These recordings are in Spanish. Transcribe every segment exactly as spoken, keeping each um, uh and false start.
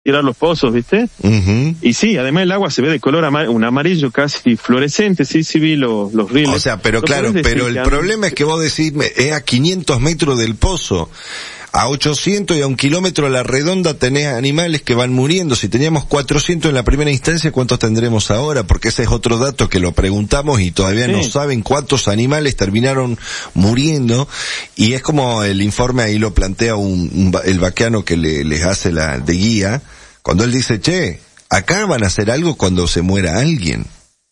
tirar los pozos, ¿viste? Uh-huh. Y sí, además el agua se ve de color amar- un amarillo casi fluorescente, sí, sí vi los, los reels. O sea, pero ¿No claro, podés decir pero el que problema es que vos decís, me- es a quinientos metros del pozo. A ochocientos y a un kilómetro a la redonda tenés animales que van muriendo. Si teníamos cuatrocientos en la primera instancia, ¿cuántos tendremos ahora? Porque ese es otro dato que lo preguntamos y todavía Sí. no saben cuántos animales terminaron muriendo. Y es como el informe ahí lo plantea un, un va- el vaqueano que le, les hace la de guía, cuando él dice, che, acá van a hacer algo cuando se muera alguien.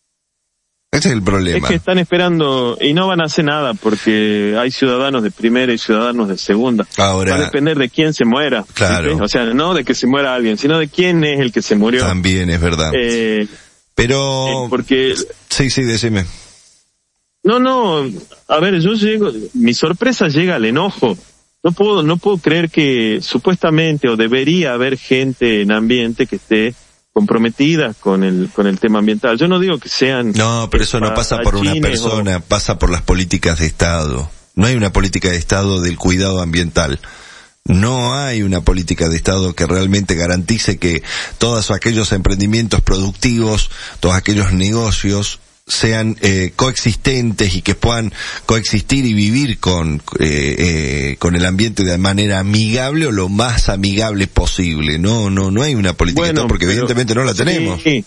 Ese es el problema. Es que están esperando y no van a hacer nada porque hay ciudadanos de primera y ciudadanos de segunda. Ahora, va a depender de quién se muera. Claro. ¿sí? O sea, no de que se muera alguien, sino de quién es el que se murió. También es verdad. Eh, Pero... eh, porque... Sí, sí, decime. No, no, a ver, yo llego, mi sorpresa llega al enojo. No puedo, no puedo creer que supuestamente o debería haber gente en ambiente que esté comprometida con el con el tema ambiental. Yo no digo que sean... No, pero eso no pasa por una persona, o... pasa por las políticas de Estado. No hay una política de Estado del cuidado ambiental. No hay una política de Estado que realmente garantice que todos aquellos emprendimientos productivos, todos aquellos negocios sean eh, coexistentes y que puedan coexistir y vivir con eh, eh, con el ambiente de manera amigable o lo más amigable posible. No, no, no hay una política bueno, de Estado porque pero, evidentemente no la tenemos. Sí.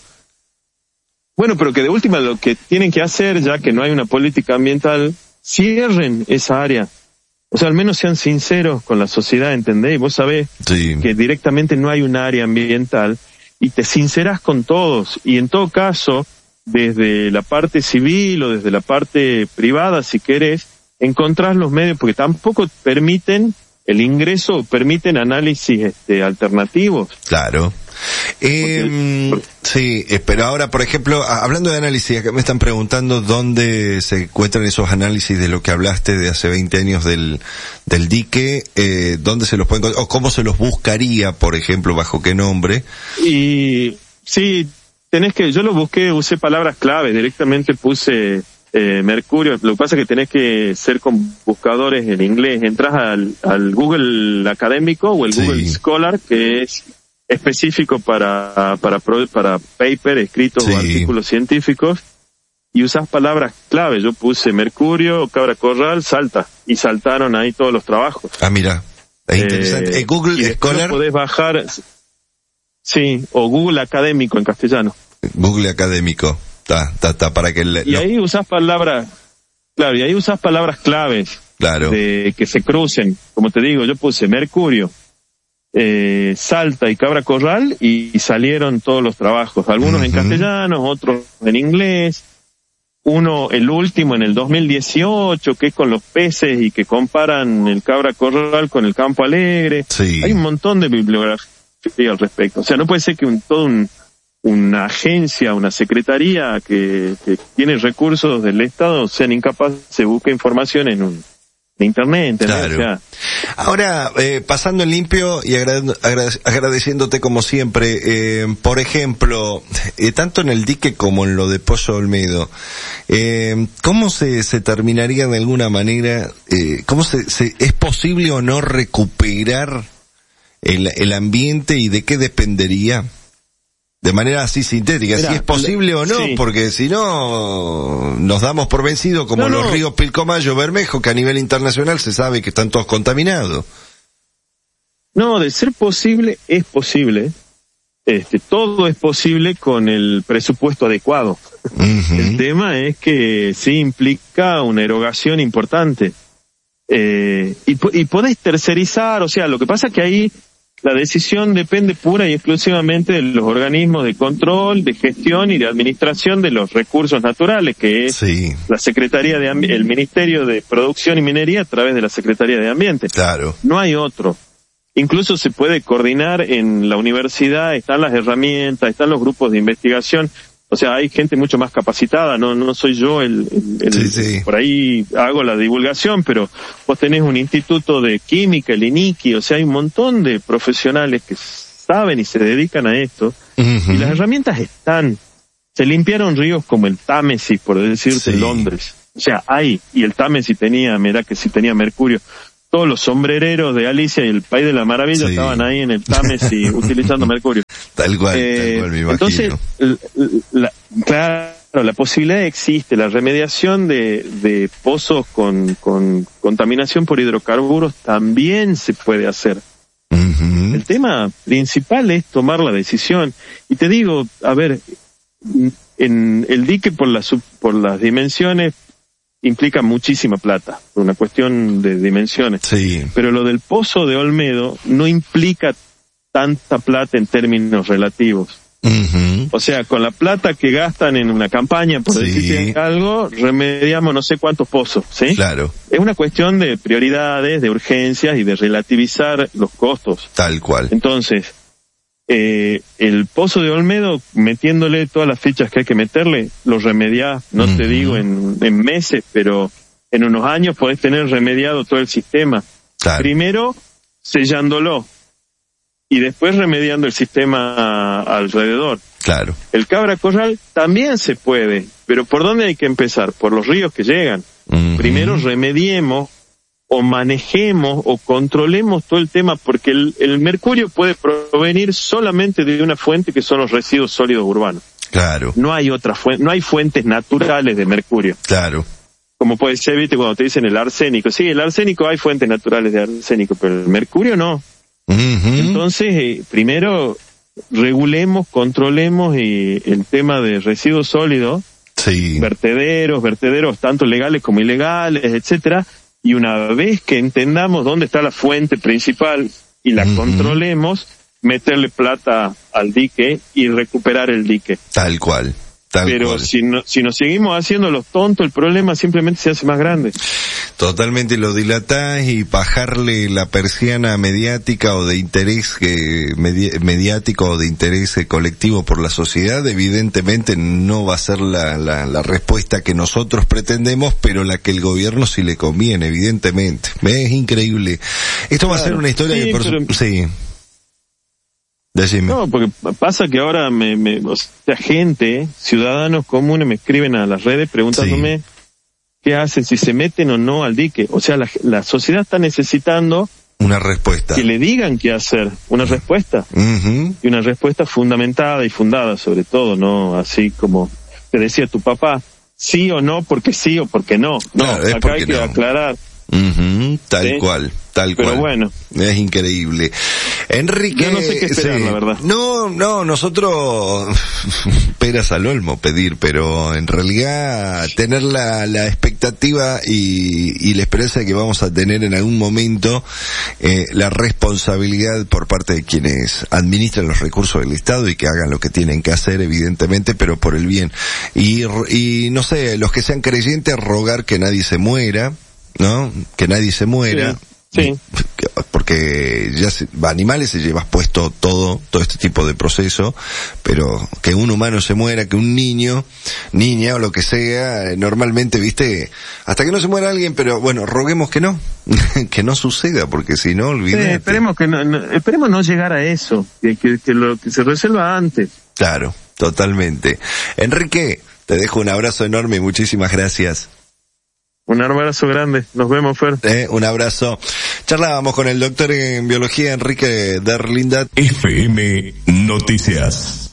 Bueno, pero que de última lo que tienen que hacer, ya que no hay una política ambiental, cierren esa área. O sea, al menos sean sinceros con la sociedad, ¿entendés? Vos sabés Sí. que directamente no hay un área ambiental y te sincerás con todos. Y en todo caso, desde la parte civil o desde la parte privada, si querés, encontrás los medios, porque tampoco permiten el ingreso, permiten análisis este, alternativos. Claro. Eh, Porque- sí, eh, pero ahora, por ejemplo, a- hablando de análisis, acá me están preguntando dónde se encuentran esos análisis de lo que hablaste de hace veinte años del, del dique, eh, dónde se los pueden encontrar, o cómo se los buscaría, por ejemplo, bajo qué nombre. Y sí, tenés que, yo lo busqué, usé palabras clave, directamente puse eh, Mercurio. Lo que pasa es que tenés que ser con buscadores en inglés. Entras al, al Google académico o el Sí. Google Scholar, que es específico para para pro- para paper escritos Sí. o artículos científicos, y usás palabras clave. Yo puse Mercurio, Cabra Corral, Salta, y saltaron ahí todos los trabajos. Ah, mira, es Eh, interesante. Eh, Google y después Scholar, lo podés bajar, sí, o Google Académico en castellano. Google Académico, está, está, está, para que el, Y lo- ahí usás palabras, claro, y ahí usás palabras claves claro, de que se crucen. Como te digo, yo puse Mercurio, eh, Salta y Cabra Corral, y, y salieron todos los trabajos, algunos en Ujú. castellano, otros en inglés. Uno, el último en el dos mil dieciocho, que es con los peces y que comparan el Cabra Corral con el Campo Alegre. sí. Hay un montón de bibliografía al respecto. O sea, no puede ser que un, todo un, una agencia, una secretaría que, que tiene recursos del Estado sean incapaces de buscar información en un en internet, ¿entendés? Claro. O sea, Ahora, eh, pasando en limpio y agrade- agrade- agradeciéndote como siempre, eh, por ejemplo, eh, tanto en el dique como en lo de Pollo Olmedo, eh, ¿cómo se, se terminaría de alguna manera, eh, cómo se, se, es posible o no recuperar el, el ambiente y de qué dependería? De manera así sintética, Mirá, si es posible o no, sí. porque si no, nos damos por vencido como No, los no. ríos Pilcomayo, Bermejo, que a nivel internacional se sabe que están todos contaminados. no, de ser posible, es posible. Este, todo es posible con el presupuesto adecuado. Ujú. El tema es que sí implica una erogación importante. Eh, y, po- y podés tercerizar, o sea, lo que pasa es que ahí la decisión depende pura y exclusivamente de los organismos de control, de gestión y de administración de los recursos naturales, que es Sí, la Secretaría de Ambi- el Ministerio de Producción y Minería a través de la Secretaría de Ambiente. claro. No hay otro. Incluso se puede coordinar en la universidad, están las herramientas, están los grupos de investigación. O sea, hay gente mucho más capacitada, no no soy yo el, el, el- Sí, sí. por ahí hago la divulgación, pero vos tenés un instituto de química, el INIQui, o sea, hay un montón de profesionales que saben y se dedican a esto, Ujú. y las herramientas están. Se limpiaron ríos como el Támesis, por decirte, Sí. Londres. O sea, hay, y el Támesis tenía, mirá que sí tenía mercurio. todos los sombrereros de Alicia y el País de la Maravilla sí. estaban ahí en el Támesis utilizando mercurio. Tal cual, eh, tal cual me imagino. Entonces, la, claro, la posibilidad existe, la remediación de, de pozos con, con contaminación por hidrocarburos también se puede hacer. Uh-huh. El tema principal es tomar la decisión. Y te digo, a ver, en el dique por las, por las dimensiones implica muchísima plata, por una cuestión de dimensiones. Sí. Pero lo del pozo de Olmedo no implica tanta plata en términos relativos. Uh-huh. O sea, con la plata que gastan en una campaña, por sí. decir algo, remediamos no sé cuántos pozos, ¿sí? Claro. Es una cuestión de prioridades, de urgencias y de relativizar los costos. Tal cual. Entonces, eh, el pozo de Olmedo, metiéndole todas las fichas que hay que meterle, lo remediás, no uh-huh. te digo en, en meses, pero en unos años podés tener remediado todo el sistema. Claro. Primero, sellándolo. Y después remediando el sistema alrededor. Claro. El Cabra Corral también se puede, pero ¿por dónde hay que empezar? Por los ríos que llegan. Uh-huh. Primero remediemos o manejemos o controlemos todo el tema, porque el, el mercurio puede provenir solamente de una fuente que son los residuos sólidos urbanos. Claro. No hay otra fuente, no hay fuentes naturales de mercurio. Claro. Como puede ser, viste, cuando te dicen el arsénico. Sí, el arsénico hay fuentes naturales de arsénico, pero el mercurio no. Uh-huh. Entonces, eh, primero regulemos, controlemos eh, el tema de residuos sólidos, sí. vertederos, vertederos tanto legales como ilegales, etcétera, y una vez que entendamos dónde está la fuente principal y la uh-huh. controlemos, meterle plata al dique y recuperar el dique. Tal cual. Tal Pero cual. si no, si nos seguimos haciendo los tontos, el problema simplemente se hace más grande. Totalmente, lo dilatás y bajarle la persiana mediática o de interés que medi- mediático o de interés colectivo por la sociedad, evidentemente no va a ser la, la, la respuesta que nosotros pretendemos, pero la que el gobierno sí le conviene, evidentemente. Es increíble. Esto claro. va a ser una historia sí, que por pero... su... sí. Decime. No, porque pasa que ahora me, me, o sea, gente, ciudadanos comunes me escriben a las redes preguntándome sí. qué hacen, si se meten o no al dique. O sea, la, la sociedad está necesitando una respuesta. Que le digan qué hacer, una respuesta. Uh-huh. Y una respuesta fundamentada y fundada sobre todo, no así como te decía tu papá, sí o no porque sí o porque no. No, claro, acá hay que no. aclarar. Uh-huh. Tal ¿sí? cual. Tal Pero cual. bueno. Es increíble. Enrique. Yo no sé qué esperar, sí. la verdad. No, no, nosotros, peras al olmo pedir, pero en realidad tener la, la expectativa y, y la esperanza de que vamos a tener en algún momento, eh, la responsabilidad por parte de quienes administran los recursos del Estado y que hagan lo que tienen que hacer, evidentemente, pero por el bien. Y, y no sé, los que sean creyentes, rogar que nadie se muera, ¿no? Que nadie se muera. Sí. Sí. Porque ya se, animales se llevas puesto todo, todo este tipo de proceso, pero que un humano se muera, que un niño, niña o lo que sea, normalmente, viste, hasta que no se muera alguien, pero bueno, roguemos que no, que no suceda, porque si no, olvídate. Sí, esperemos que no, no, esperemos no llegar a eso, que, que, que lo que se resuelva antes. Claro, totalmente. Enrique, te dejo un abrazo enorme y muchísimas gracias. Un abrazo grande. Nos vemos, Fer. Eh, un abrazo. Charlábamos con el doctor en biología Enrique Derlindat. F M Noticias.